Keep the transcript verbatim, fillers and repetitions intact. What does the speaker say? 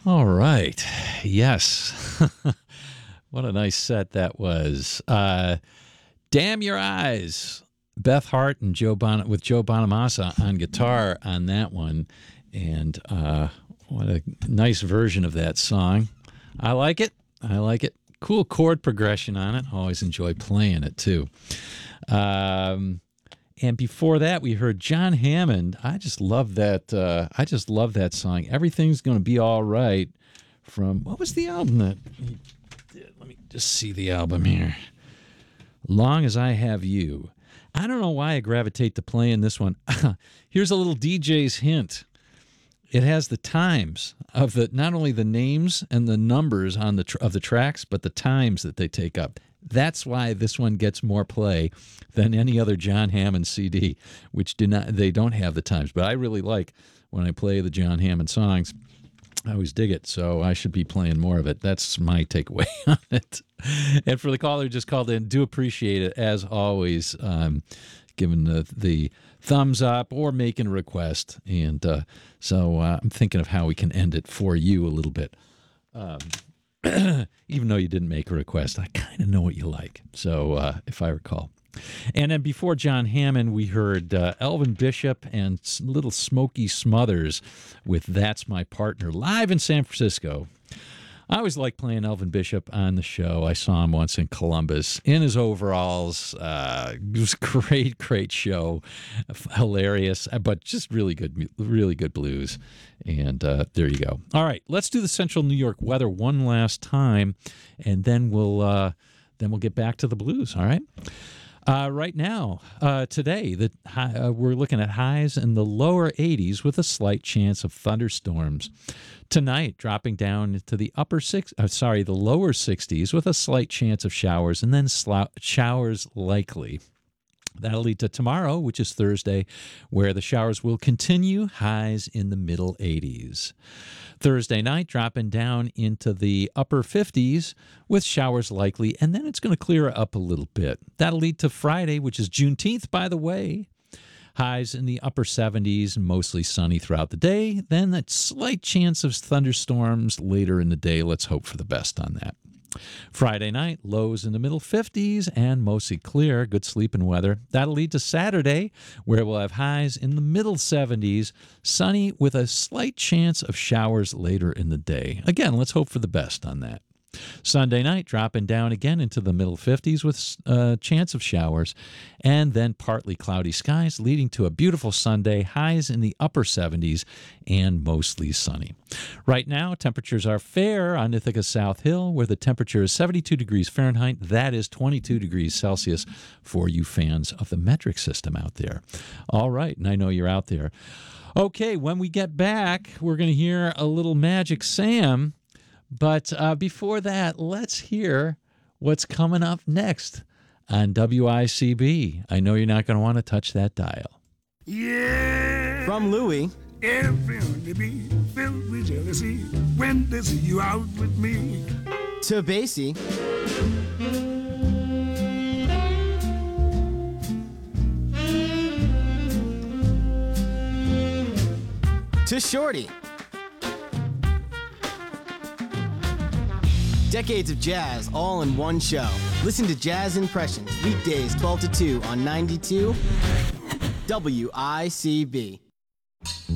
All right. Yes. What a nice set that was. Uh, Damn Your Eyes. Beth Hart and Joe Bon- with Joe Bonamassa on guitar on that one. And uh, what a nice version of that song. I like it. I like it. Cool chord progression on it. Always enjoy playing it, too. Um, and before that, we heard John Hammond. I just love that. Uh, I just love that song. Everything's Gonna Be All Right. From, what was the album that he did? Let me just see the album here. Long As I Have You. I don't know why I gravitate to playing this one. Here's a little D J's hint. It has the times of the, not only the names and the numbers on the tr- of the tracks, but the times that they take up. That's why this one gets more play than any other John Hammond C D, which do not they don't have the times. But I really like when I play the John Hammond songs. I always dig it, so I should be playing more of it. That's my takeaway on it. And for the caller who just called in, do appreciate it, as always, um, giving the, the thumbs up or making a request. And uh, so uh, I'm thinking of how we can end it for you a little bit. Um, even though you didn't make a request, I kind of know what you like, so uh, if I recall. And then before John Hammond, we heard uh, Elvin Bishop and Little Smokey Smothers with That's My Partner, live in San Francisco. I always like playing Elvin Bishop on the show. I saw him once in Columbus in his overalls. Uh, it was a great, great show. Hilarious, but just really good, really good blues. And uh, there you go. All right, let's do the Central New York weather one last time, and then we'll uh, then we'll get back to the blues. All right. Uh, right now, uh, today, the high, uh, we're looking at highs in the lower eighties with a slight chance of thunderstorms. Tonight, dropping down to the upper six, uh, sorry, the lower sixties with a slight chance of showers, and then sl- showers likely. That'll lead to tomorrow, which is Thursday, where the showers will continue, highs in the middle eighties. Thursday night, dropping down into the upper fifties with showers likely, and then it's going to clear up a little bit. That'll lead to Friday, which is Juneteenth, by the way. Highs in the upper seventies, mostly sunny throughout the day. Then that slight chance of thunderstorms later in the day. Let's hope for the best on that. Friday night, lows in the middle fifties and mostly clear, good sleeping weather. That'll lead to Saturday, where we'll have highs in the middle seventies, sunny with a slight chance of showers later in the day. Again, let's hope for the best on that. Sunday night, dropping down again into the middle fifties with a chance of showers, and then partly cloudy skies, leading to a beautiful Sunday, highs in the upper seventies and mostly sunny. Right now, temperatures are fair on Ithaca South Hill, where the temperature is seventy-two degrees Fahrenheit. That is twenty-two degrees Celsius for you fans of the metric system out there. All right, and I know you're out there. Okay, when we get back, we're going to hear a little Magic Sam. But uh, before that, let's hear what's coming up next on W I C B. I know you're not going to want to touch that dial. Yeah. From Louie. Everyone be filled with jealousy when they see you out with me. To Basie. To Shorty. Decades of jazz, all in one show. Listen to Jazz Impressions, weekdays twelve to two on ninety-two W I C B.